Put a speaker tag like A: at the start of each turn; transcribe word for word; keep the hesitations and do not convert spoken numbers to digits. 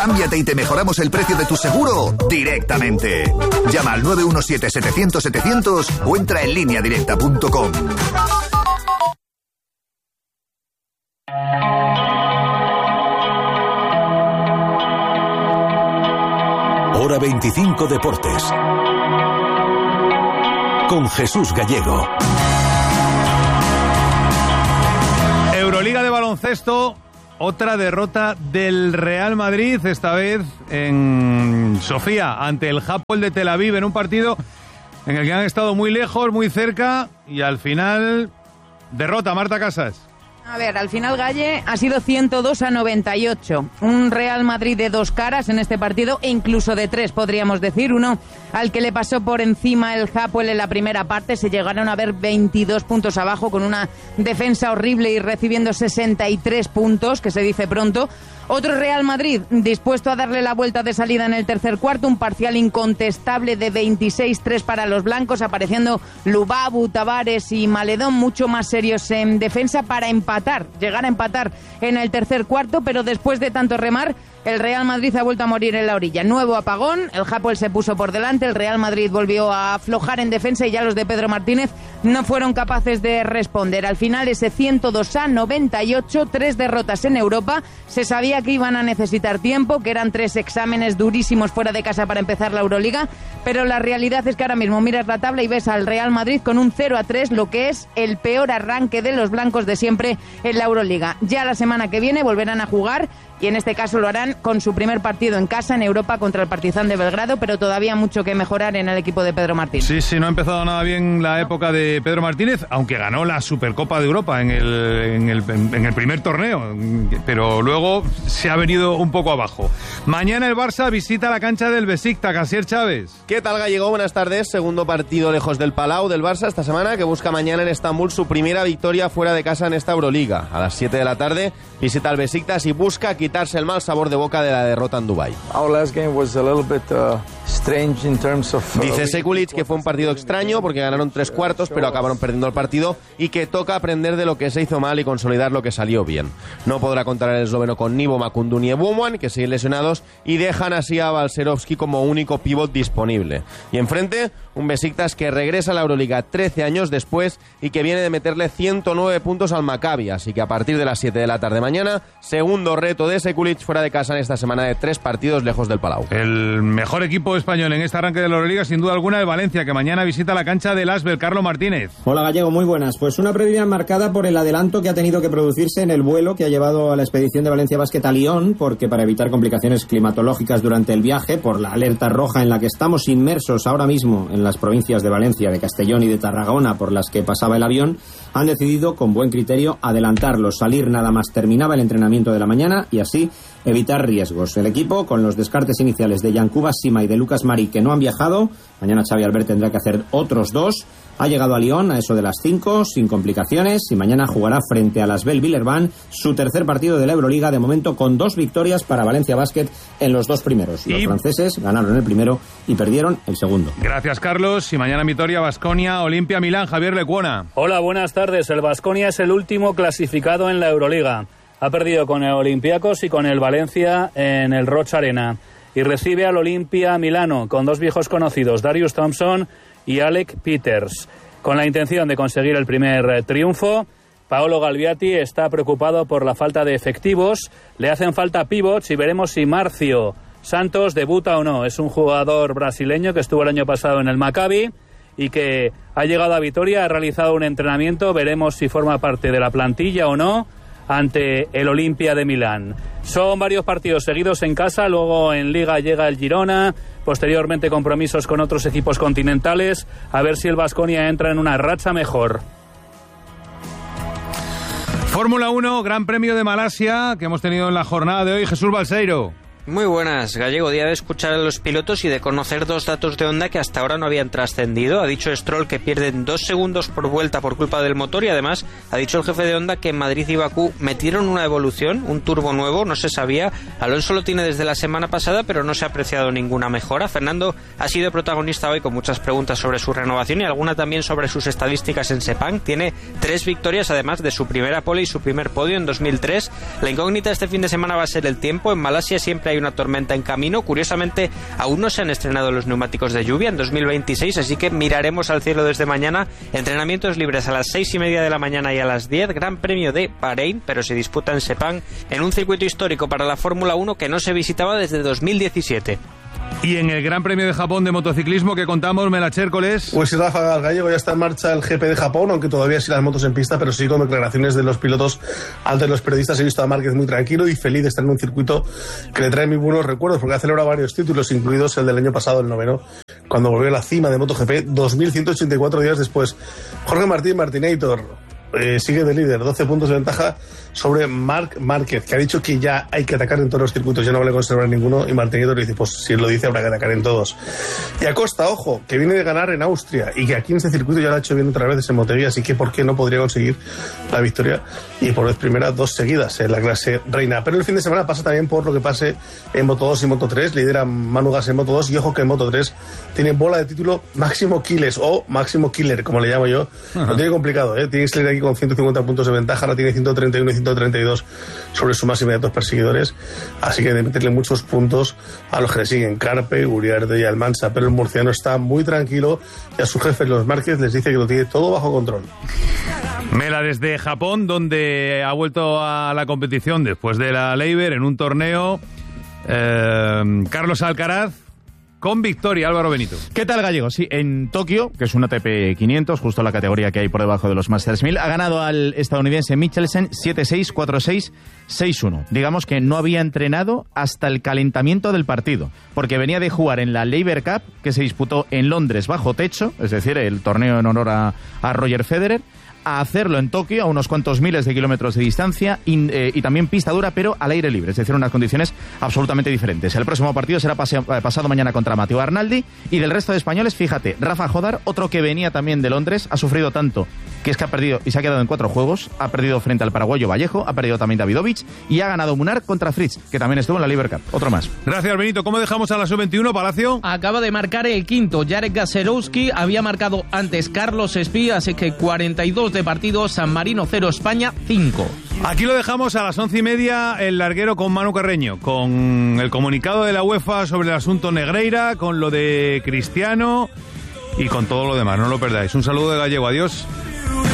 A: Cámbiate y te mejoramos el precio de tu seguro directamente. Llama al nueve uno siete, setecientos, setecientos o entra en línea directa punto com.
B: Hora veinticinco Deportes. Con Jesús Gallego.
C: Euroliga de baloncesto, otra derrota del Real Madrid, esta vez en Sofía, ante el Hapoel de Tel Aviv, en un partido en el que han estado muy lejos, muy cerca, y al final, derrota. Marta Casas.
D: A ver, al final, Galle, ha sido ciento dos a noventa y ocho. Un Real Madrid de dos caras en este partido, e incluso de tres, podríamos decir. Uno al que le pasó por encima el Hapoel en la primera parte. Se llegaron a ver veintidós puntos abajo, con una defensa horrible y recibiendo sesenta y tres puntos, que se dice pronto. Otro Real Madrid dispuesto a darle la vuelta de salida en el tercer cuarto, un parcial incontestable de veintiséis tres para los blancos, apareciendo Lubabu, Tavares y Maledón mucho más serios en defensa para empatar, llegar a empatar en el tercer cuarto, pero después de tanto remar, el Real Madrid ha vuelto a morir en la orilla. Nuevo apagón, el Hapoel se puso por delante, el Real Madrid volvió a aflojar en defensa y ya los de Pedro Martínez no fueron capaces de responder. Al final, ese ciento dos a noventa y ocho, tres derrotas en Europa. Se sabía que iban a necesitar tiempo, que eran tres exámenes durísimos fuera de casa para empezar la Euroliga, pero la realidad es que ahora mismo miras la tabla y ves al Real Madrid con un cero a tres, lo que es el peor arranque de los blancos de siempre en la Euroliga. Ya la semana que viene volverán a jugar, y en este caso lo harán con su primer partido en casa en Europa contra el Partizan de Belgrado, pero todavía mucho que mejorar en el equipo de Pedro Martínez.
C: Sí, sí, no ha empezado nada bien la época de Pedro Martínez, aunque ganó la Supercopa de Europa en el, en el, en el primer torneo, pero luego se ha venido un poco abajo. Mañana el Barça visita la cancha del Besiktas. Asier Chávez.
E: ¿Qué tal, Gallego? Buenas tardes. Segundo partido lejos del Palau del Barça esta semana, que busca mañana en Estambul su primera victoria fuera de casa en esta Euroliga. A las siete de la tarde visita al Besiktas y busca quitarse el mal sabor de boca de la derrota en Dubái. Dice Sekulic que fue un partido extraño porque ganaron tres cuartos pero acabaron perdiendo el partido y que toca aprender de lo que se hizo mal y consolidar lo que salió bien. No podrá contar el esloveno con Nivo, Makundu ni Ebuman, que siguen lesionados, y dejan así a Balcerovski como único pívot disponible. Y enfrente, un Besiktas que regresa a la Euroliga trece años después y que viene de meterle ciento nueve puntos al Maccabi, así que a partir de las siete de la tarde mañana, segundo reto de Sekulic fuera de casa en esta semana de tres partidos lejos del Palau.
C: El mejor equipo español en este arranque de la Euroliga, sin duda alguna, el Valencia, que mañana visita la cancha del Asbel. Carlos Martínez.
F: Hola, Gallego, muy buenas. Pues una previa marcada por el adelanto que ha tenido que producirse en el vuelo que ha llevado a la expedición de Valencia Basket a Lyon, porque para evitar complicaciones climatológicas durante el viaje, por la alerta roja en la que estamos inmersos ahora mismo en las provincias de Valencia, de Castellón y de Tarragona, por las que pasaba el avión, han decidido con buen criterio adelantarlo, salir nada más terminaba el entrenamiento de la mañana y así evitar riesgos. El equipo, con los descartes iniciales de Yankuba Sima y de Lucas Mari, que no han viajado, mañana Xavi Albert tendrá que hacer otros dos, ha llegado a Lyon a eso de las cinco, sin complicaciones, y mañana jugará frente a Asbel Villeurbanne su tercer partido de la Euroliga, de momento con dos victorias para Valencia Basket en los dos primeros. Los y... franceses ganaron el primero y perdieron el segundo.
C: Gracias, Carlos. Y mañana en Vitoria, Baskonia, Olimpia, Milán. Javier Lecuona.
G: Hola, buenas tardes. El Baskonia es el último clasificado en la Euroliga. Ha perdido con el Olympiacos y con el Valencia en el Roch Arena. Y recibe al Olimpia Milano con dos viejos conocidos, Darius Thompson y Alec Peters. Con la intención de conseguir el primer triunfo, Paolo Galviati está preocupado por la falta de efectivos. Le hacen falta pivots y veremos si Marcio Santos debuta o no. Es un jugador brasileño que estuvo el año pasado en el Maccabi y que ha llegado a Vitoria, ha realizado un entrenamiento. Veremos si forma parte de la plantilla o no ante el Olimpia de Milán. Son varios partidos seguidos en casa, luego en Liga llega el Girona, posteriormente compromisos con otros equipos continentales, a ver si el Baskonia entra en una racha mejor.
C: Fórmula uno, Gran Premio de Malasia, que hemos tenido en la jornada de hoy. Jesús Balseiro.
H: Muy buenas, Gallego. Día de escuchar a los pilotos y de conocer dos datos de Honda que hasta ahora no habían trascendido. Ha dicho Stroll que pierden dos segundos por vuelta por culpa del motor y además ha dicho el jefe de Honda que en Madrid y Bakú metieron una evolución, un turbo nuevo, no se sabía. Alonso lo tiene desde la semana pasada, pero no se ha apreciado ninguna mejora. Fernando ha sido protagonista hoy con muchas preguntas sobre su renovación y alguna también sobre sus estadísticas en Sepang. Tiene tres victorias además de su primera pole y su primer podio en dos mil tres. La incógnita este fin de semana va a ser el tiempo. En Malasia siempre hay hay una tormenta en camino. Curiosamente, aún no se han estrenado los neumáticos de lluvia en dos mil veintiséis, así que miraremos al cielo desde mañana. Entrenamientos libres a las seis y media de la mañana y a las diez. Gran Premio de Bahrein, pero se disputa en Sepang, en un circuito histórico para la Fórmula uno que no se visitaba desde dos mil diecisiete.
C: Y en el Gran Premio de Japón de motociclismo que contamos, Melachércoles.
I: Pues sí, Rafa Gallego, ya está en marcha el G P de Japón, aunque todavía sí las motos en pista, pero sí con declaraciones de los pilotos ante los periodistas. He visto a Márquez muy tranquilo y feliz de estar en un circuito que le trae muy buenos recuerdos, porque ha celebrado varios títulos, incluidos el del año pasado, el noveno, cuando volvió a la cima de MotoGP dos mil ciento ochenta y cuatro días después. Jorge Martín Martinator eh, sigue de líder, doce puntos de ventaja sobre Marc Márquez, que ha dicho que ya hay que atacar en todos los circuitos, ya no vale conservar ninguno, y Martínez dice, pues si él lo dice habrá que atacar en todos. Y Acosta, ojo, que viene de ganar en Austria, y que aquí en este circuito ya lo ha hecho bien otras veces en Motegi, así que por qué no podría conseguir la victoria, y por vez primera dos seguidas en la clase reina. Pero el fin de semana pasa también por lo que pase en Moto dos y Moto tres, lidera Manu Gas en Moto dos, y ojo que en Moto tres tiene bola de título Máximo Quiles, o Máximo Killer, como le llamo yo. Uh-huh. Lo tiene complicado, ¿eh? Tiene que salir aquí con ciento cincuenta puntos de ventaja, ahora tiene ciento treinta y uno y ciento treinta y dos sobre sus más inmediatos perseguidores, así que de meterle muchos puntos a los que le siguen, Carpe, Uriarte y Almansa, pero el murciano está muy tranquilo y a su jefe, los Márquez, les dice que lo tiene todo bajo control.
C: Mela desde Japón, donde ha vuelto a la competición después de la Leiber en un torneo, eh, Carlos Alcaraz con victoria. Álvaro Benito.
J: ¿Qué tal, Gallego? Sí, en Tokio, que es una A T P quinientos, justo la categoría que hay por debajo de los Masters mil, ha ganado al estadounidense Michelsen siete seis, cuatro seis, seis uno. Digamos que no había entrenado hasta el calentamiento del partido, porque venía de jugar en la Laver Cup, que se disputó en Londres bajo techo, es decir, el torneo en honor a, a Roger Federer, a hacerlo en Tokio, a unos cuantos miles de kilómetros de distancia, y, eh, y también pista dura, pero al aire libre, es decir, unas condiciones absolutamente diferentes. El próximo partido será pase, pasado mañana contra Matteo Arnaldi, y del resto de españoles, fíjate, Rafa Jodar, otro que venía también de Londres, ha sufrido tanto que es que ha perdido y se ha quedado en cuatro juegos, ha perdido frente al paraguayo Vallejo, ha perdido también Davidovich, y ha ganado Munar contra Fritz, que también estuvo en la Laver Cup. Otro más.
C: Gracias, Benito. ¿Cómo dejamos a la sub veintiuno, Palacio?
K: Acaba de marcar el quinto, Jarek Gaserowski, había marcado antes Carlos Espí, así que cuarenta y dos de partido, San Marino cero, España cinco.
C: Aquí lo dejamos a las once y media, el larguero con Manu Carreño, con el comunicado de la UEFA sobre el asunto Negreira, con lo de Cristiano y con todo lo demás. No lo perdáis. Un saludo de Gallego. Adiós.